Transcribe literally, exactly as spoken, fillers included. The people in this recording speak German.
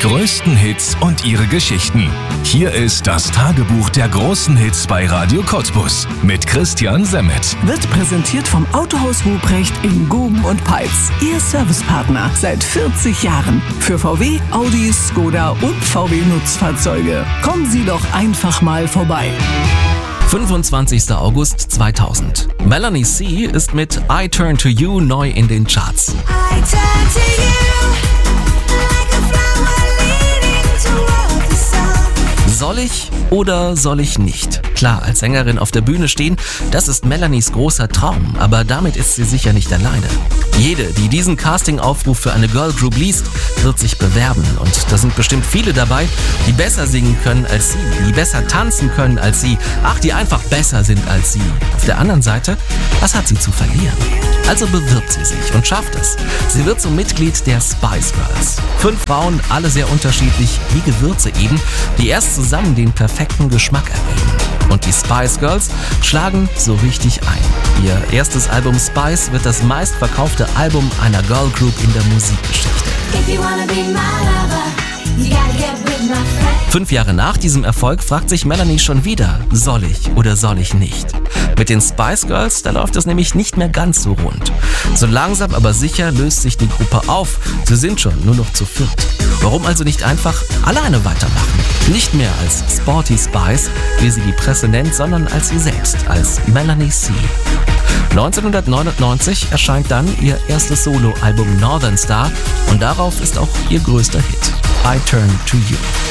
größten Hits und ihre Geschichten. Hier ist das Tagebuch der großen Hits bei Radio Cottbus mit Christian Semmet. Wird präsentiert vom Autohaus Ruprecht in Guben und Peitz. Ihr Servicepartner seit vierzig Jahren. Für V W, Audi, Skoda und V W Nutzfahrzeuge. Kommen Sie doch einfach mal vorbei. fünfundzwanzigster August zweitausend. Melanie C. ist mit I Turn to You neu in den Charts. I turn to you like a flower leading toward the sun. Soll ich oder soll ich nicht? Klar, als Sängerin auf der Bühne stehen, das ist Melanies großer Traum, aber damit ist sie sicher nicht alleine. Jede, die diesen Casting-Aufruf für eine Girl Group liest, wird sich bewerben und da sind bestimmt viele dabei, die besser singen können als sie, die besser tanzen können als sie, ach, die einfach besser sind als sie. Auf der anderen Seite, was hat sie zu verlieren? Also bewirbt sie sich und schafft es. Sie wird zum Mitglied der Spice Girls. Fünf Frauen, alle sehr unterschiedlich, wie Gewürze eben, die erst zusammen den perfekten Geschmack ergeben. Und die Spice Girls schlagen so richtig ein. Ihr erstes Album Spice wird das meistverkaufte Album einer Girl Group in der Musikgeschichte. If you wanna be my lover, you gotta get with my friend. Fünf Jahre nach diesem Erfolg fragt sich Melanie schon wieder, soll ich oder soll ich nicht? Mit den Spice Girls, da läuft es nämlich nicht mehr ganz so rund. So langsam aber sicher löst sich die Gruppe auf. Sie sind schon nur noch zu viert. Warum also nicht einfach alleine weitermachen? Nicht mehr als Sporty Spice, wie sie die Presse nennt, sondern als sie selbst, als Melanie C. neunzehnhundertneunundneunzig erscheint dann ihr erstes Soloalbum Northern Star und darauf ist auch ihr größter Hit, I Turn to You.